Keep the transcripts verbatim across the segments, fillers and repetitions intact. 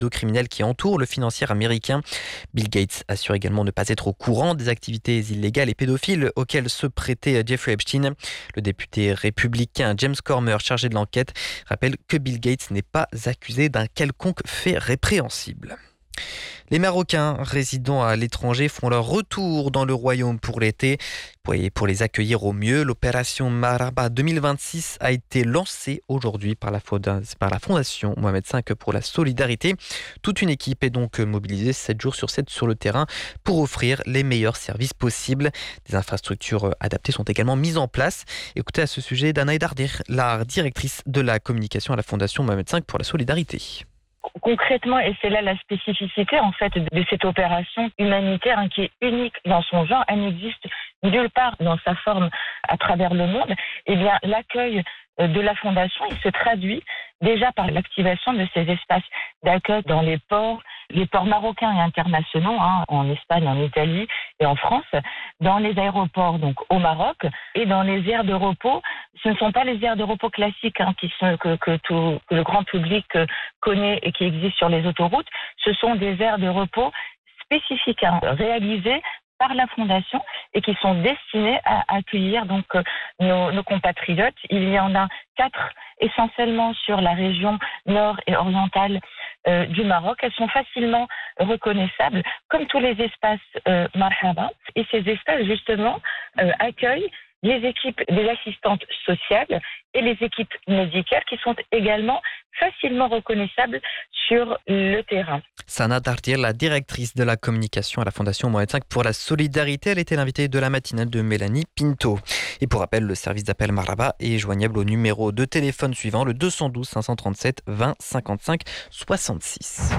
criminels qui entourent le financier américain. Bill Gates assure également ne pas être au courant des activités illégales et pédophiles auxquelles se prêtait Jeffrey Epstein. Le député républicain James Comer, chargé de l'enquête, rappelle que Bill Gates n'est pas accusé d'un quelconque fait répréhensible. Les Marocains résidant à l'étranger font leur retour dans le royaume pour l'été. Pour les accueillir au mieux, l'opération Marhaba deux mille vingt-six a été lancée aujourd'hui par la Fondation Mohamed cinq pour la solidarité. Toute une équipe est donc mobilisée sept jours sur sept sur le terrain pour offrir les meilleurs services possibles. Des infrastructures adaptées sont également mises en place. Écoutez à ce sujet Dana Edardir, la directrice de la communication à la Fondation Mohamed cinq pour la solidarité. Concrètement, et c'est là la spécificité en fait de cette opération humanitaire hein, qui est unique dans son genre, elle n'existe nulle part dans sa forme à travers le monde. Eh bien, l'accueil de la Fondation, il se traduit déjà par l'activation de ces espaces d'accueil dans les ports, les ports marocains et internationaux, hein, en Espagne, en Italie et en France, dans les aéroports donc au Maroc et dans les aires de repos. Ce ne sont pas les aires de repos classiques hein, qui sont, que, que, tout, que le grand public connaît et qui existent sur les autoroutes. Ce sont des aires de repos spécifiques hein, réalisées par la Fondation et qui sont destinées à accueillir donc nos, nos compatriotes. Il y en a quatre essentiellement sur la région nord et orientale euh, du Maroc. Elles sont facilement reconnaissables comme tous les espaces euh, Marhaba. Et ces espaces justement euh, accueillent les équipes des assistantes sociales et les équipes médicales qui sont également facilement reconnaissables sur le terrain. Sana Dardir, la directrice de la communication à la Fondation Mohamed cinq pour la solidarité, elle était l'invitée de la matinale de Mélanie Pinto. Et pour rappel, le service d'appel Marhaba est joignable au numéro de téléphone suivant, le deux cent douze cinq cent trente-sept vingt cinquante-cinq soixante-six.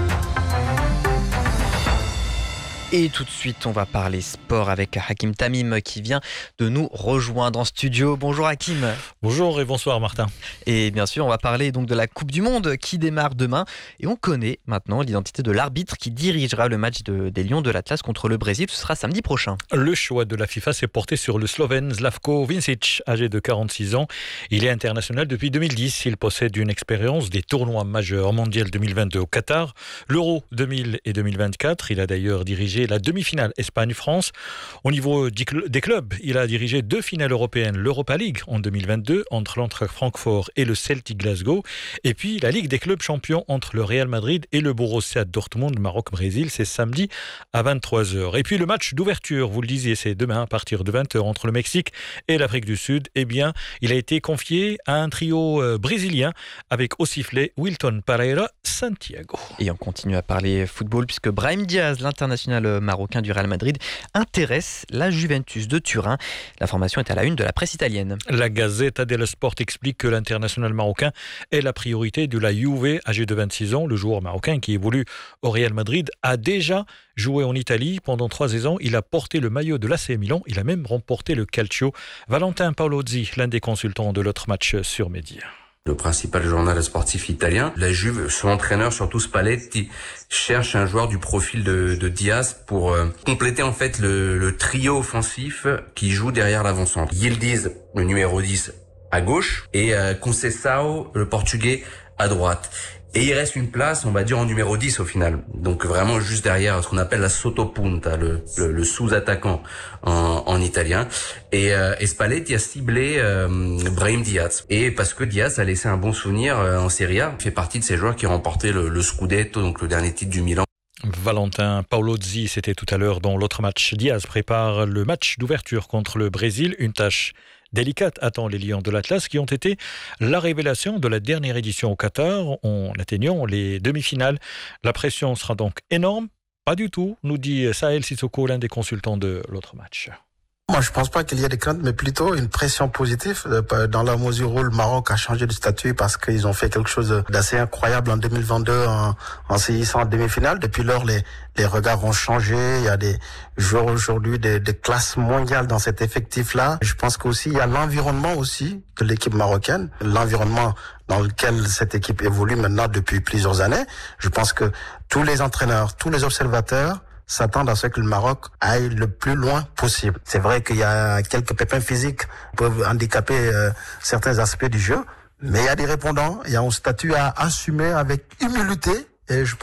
Et tout de suite, on va parler sport avec Hakim Tamim qui vient de nous rejoindre en studio. Bonjour Hakim. Bonjour et bonsoir Martin. Et bien sûr, on va parler donc de la Coupe du Monde qui démarre demain. Et on connaît maintenant l'identité de l'arbitre qui dirigera le match de, des Lions de l'Atlas contre le Brésil. Ce sera samedi prochain. Le choix de la FIFA s'est porté sur le Slovène Slavko Vincic, âgé de quarante-six ans. Il est international depuis deux mille dix. Il possède une expérience des tournois majeurs mondial deux mille vingt-deux au Qatar, l'Euro deux mille et deux mille vingt-quatre. Il a d'ailleurs dirigé la demi-finale Espagne-France. Au niveau des clubs, il a dirigé deux finales européennes, l'Europa League en deux mille vingt-deux entre l'Eintracht Francfort et le Celtic Glasgow, et puis la Ligue des clubs champions entre le Real Madrid et le Borussia Dortmund. Maroc-Brésil, c'est samedi à vingt-trois heures. Et puis le match d'ouverture, vous le disiez, c'est demain à partir de vingt heures entre le Mexique et l'Afrique du Sud. Eh bien, il a été confié à un trio euh, brésilien avec au sifflet Wilton Pereira Santiago. Et on continue à parler football puisque Brahim Diaz, l'international marocain du Real Madrid, intéresse la Juventus de Turin. L'information est à la une de la presse italienne. La Gazzetta dello Sport explique que l'international marocain est la priorité de la Juve, âgé de vingt-six ans. Le joueur marocain qui évolue au Real Madrid a déjà joué en Italie pendant trois saisons. Il a porté le maillot de l'A C Milan. Il a même remporté le Calcio. Valentin Paolozzi, l'un des consultants de l'autre match sur Média. Le principal journal sportif italien, la Juve, son entraîneur, surtout Spalletti, cherche un joueur du profil de, de Diaz pour euh, compléter en fait le, le trio offensif qui joue derrière l'avant-centre. Yildiz, le numéro dix, à gauche, et euh, Conceição, le portugais, à droite. Et il reste une place, on va dire, en numéro dix au final. Donc vraiment juste derrière ce qu'on appelle la sottopunta, le, le, le sous-attaquant en, en italien. Et, euh, et Spalletti a ciblé euh, Brahim Diaz. Et parce que Diaz a laissé un bon souvenir euh, en Serie A, il fait partie de ces joueurs qui ont remporté le, le Scudetto, donc le dernier titre du Milan. Valentin Paolozzi, c'était tout à l'heure dans l'autre match. Diaz prépare le match d'ouverture contre le Brésil, une tâche délicate attend les Lions de l'Atlas qui ont été la révélation de la dernière édition au Qatar en atteignant les demi-finales. La pression sera donc énorme. Pas du tout, nous dit Sahel Sissoko, l'un des consultants de l'autre match. Moi, je pense pas qu'il y ait des craintes, mais plutôt une pression positive dans la mesure où le Maroc a changé de statut parce qu'ils ont fait quelque chose d'assez incroyable en deux mille vingt-deux en, en se hissant en demi-finale. Depuis lors, les, les regards ont changé. Il y a des joueurs aujourd'hui de, de classe mondiale dans cet effectif-là. Je pense qu'aussi, il y a l'environnement aussi de l'équipe marocaine, l'environnement dans lequel cette équipe évolue maintenant depuis plusieurs années. Je pense que tous les entraîneurs, tous les observateurs s'attendent à ce que le Maroc aille le plus loin possible. C'est vrai qu'il y a quelques pépins physiques qui peuvent handicaper euh, certains aspects du jeu, mais il y a des répondants, il y a un statut à assumer avec humilité et je